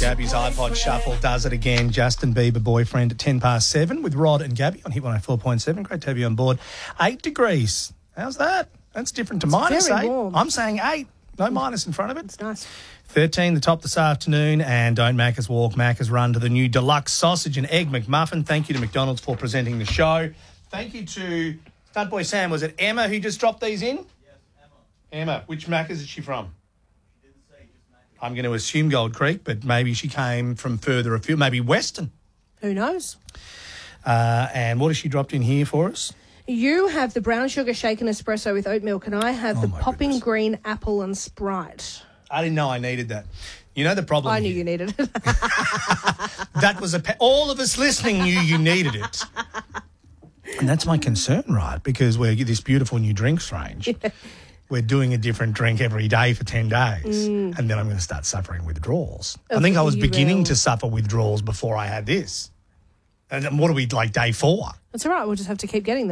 Gabby's iPod Shuffle does it again. Justin Bieber boyfriend at 7:10 with Rod and Gabby on Hit 104.7. Great to have you on board. 8 degrees. How's that? That's different to minus very 8. warm. I'm saying 8. No minus in front of it. It's nice. 13 the top this afternoon, and don't Macca's walk, Macca's run to the new deluxe sausage and egg McMuffin. Thank you to McDonald's for presenting the show. Thank you to Stunt Boy Sam. Was it Emma who just dropped these in? Yes, Emma. Which Macca's is she from? She didn't say, just Macca's. I'm going to assume Gold Creek, but maybe she came from further afield, maybe Western. Who knows? And what has she dropped in here for us? You have the brown sugar shaken espresso with oat milk, and I have the popping goodness. green apple and Sprite. I didn't know I needed that. You know the problem I knew here? you needed it. That was all of us listening knew you needed it. And that's my concern, right? Because we're this beautiful new drinks range. Yeah. We're doing a different drink every day for 10 days. And then I'm going to start suffering withdrawals. I think I was beginning to suffer withdrawals before I had this. And what are we, like day 4? That's all right. We'll just have to keep getting them.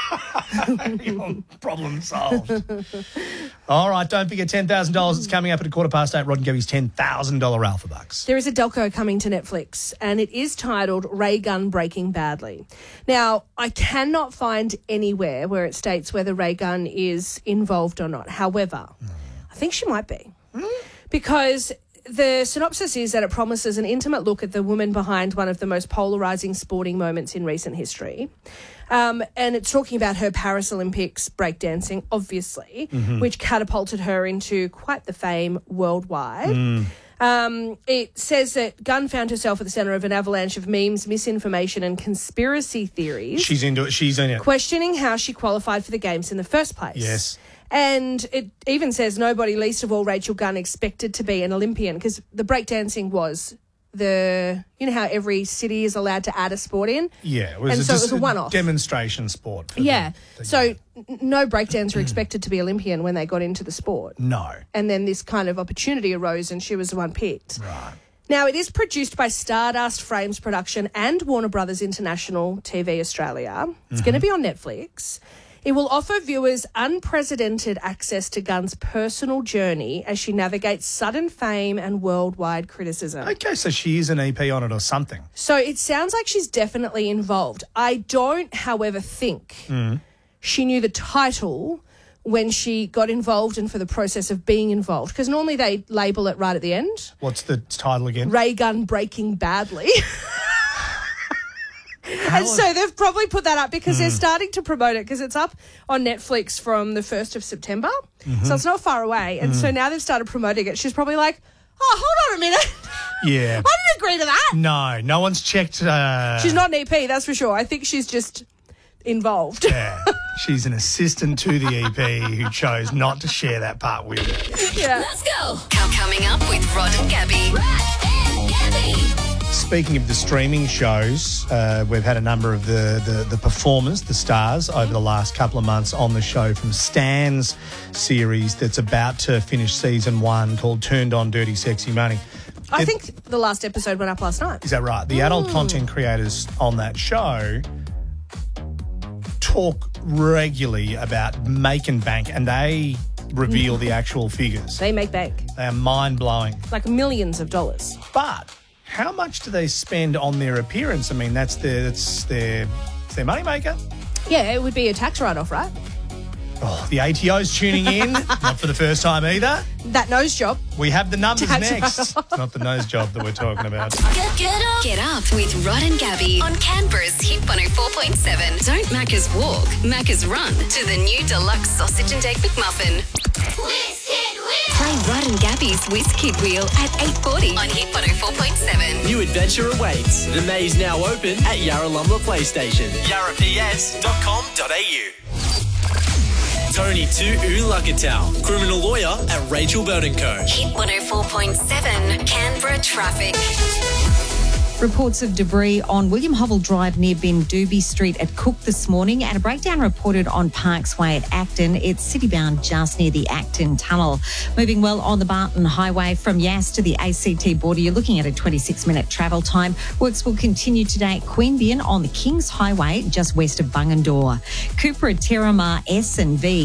Problem solved. All right, don't forget $10,000. It's coming up at 8:15. Rod and Gabby's $10,000 Alpha Bucks. There is a Delco coming to Netflix, and it is titled Ray Gun Breaking Badly. Now, I cannot find anywhere where it states whether Ray Gun is involved or not. However, I think she might be. Because the synopsis is that it promises an intimate look at the woman behind one of the most polarising sporting moments in recent history. And it's talking about her Paris Olympics breakdancing, obviously, which catapulted her into quite the fame worldwide. It says that Gunn found herself at the centre of an avalanche of memes, misinformation and conspiracy theories. She's into it. She's in it. Questioning how she qualified for the Games in the first place. Yes. And it even says nobody, least of all Rachel Gunn, expected to be an Olympian, because the breakdancing was you know how every city is allowed to add a sport in? Yeah. It was a one-off. Demonstration sport. So no breakdancer expected to be Olympian when they got into the sport. No. And then this kind of opportunity arose and she was the one picked. Right. Now, it is produced by Stardust Frames Production and Warner Brothers International TV Australia. It's going to be on Netflix. It will offer viewers unprecedented access to Gunn's personal journey as she navigates sudden fame and worldwide criticism. Okay, so she is an EP on it or something. So it sounds like she's definitely involved. I don't, however, think she knew the title when she got involved and for the process of being involved, because normally they label it right at the end. What's the title again? Ray Gun Breaking Badly. And so they've probably put that up because they're starting to promote it, because it's up on Netflix from the 1st of September. So it's not far away. And so now they've started promoting it. She's probably like, oh, hold on a minute. Yeah. I didn't agree to that. No one's checked. She's not an EP, that's for sure. I think she's just involved. Yeah. She's an assistant to the EP who chose not to share that part with her. Yeah. Let's go. Coming up with Rod and Gabby. Rod and Gabby. Speaking of the streaming shows, we've had a number of the performers, the stars, over the last couple of months on the show, from Stan's series that's about to finish season 1 called Turned On Dirty Sexy Money. I think the last episode went up last night. Is that right? The adult content creators on that show talk regularly about make and bank, and they reveal the actual figures. They make bank. They are mind-blowing. Like millions of dollars. But how much do they spend on their appearance? I mean, that's their moneymaker. Yeah, it would be a tax write-off, right? Oh, the ATO's tuning in. Not for the first time either. That nose job. We have the numbers Tax next. It's not the nose job that we're talking about. Get up with Rod and Gabby on Canberra's Hit 104.7. Don't Macca's walk, Macca's run to the new deluxe sausage and egg McMuffin. Play Rod and Gabby's Whiz Kid Wheel at 8:40 on Hit 104.7. New adventure awaits. The maze now open at Yarralumla PlayStation. yarraps.com.au. Tony to Ulakatau, criminal lawyer at Rachel Burton Co. Hit 104.7 Canberra traffic. Reports of debris on William Hovell Drive near Bendubi Street at Cook this morning, and a breakdown reported on Parks Way at Acton. It's city-bound just near the Acton Tunnel. Moving well on the Barton Highway from Yass to the ACT border. You're looking at a 26-minute travel time. Works will continue today at Queanbeyan on the Kings Highway just west of Bungendore. Cooper at Terramar S and V.